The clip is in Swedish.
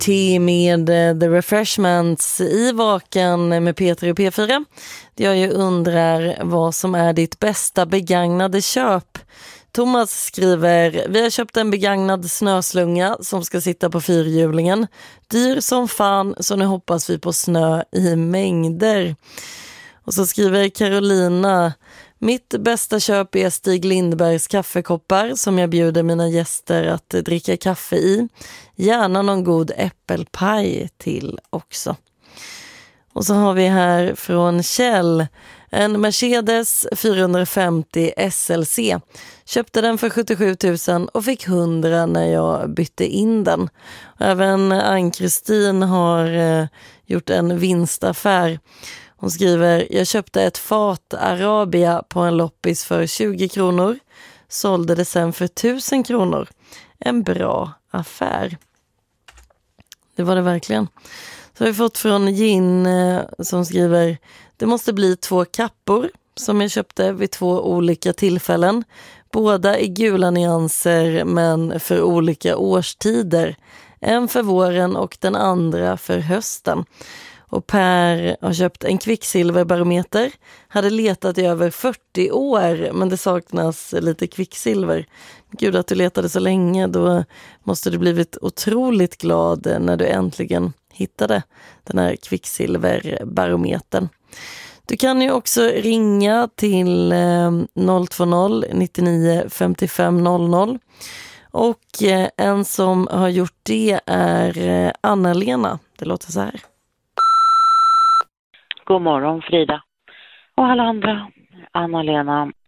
T med The Refreshments i Vaken med Peter och P4. Jag ju undrar vad som är ditt bästa begagnade köp. Thomas skriver: vi har köpt en begagnad snöslunga som ska sitta på fyrhjulingen. Dyr som fan, så nu hoppas vi på snö i mängder. Och så skriver Carolina: mitt bästa köp är Stig Lindbergs kaffekoppar som jag bjuder mina gäster att dricka kaffe i. Gärna någon god äppelpaj till också. Och så har vi här från Kjell en Mercedes 450 SLC. Köpte den för 77 000 och fick 100 när jag bytte in den. Även Ann-Kristin har gjort en vinstaffär. Hon skriver: jag köpte ett fat Arabia på en loppis för 20 kronor. Sålde det sen för 1000 kronor. En bra affär. Det var det verkligen. Så har vi fått från Gin som skriver: det måste bli 2 kappor som jag köpte vid 2 olika tillfällen. Båda i gula nyanser men för olika årstider. En för våren och den andra för hösten. Och Per har köpt en kvicksilverbarometer. Hade letat i över 40 år men det saknas lite kvicksilver. Gud att du letade så länge, då måste du blivit otroligt glad när du äntligen hittade den här kvicksilverbarometern. Du kan ju också ringa till 020 99 55 00. Och en som har gjort det är Anna-Lena. Det låter så här. God morgon Frida och alla andra. Anna-Lena.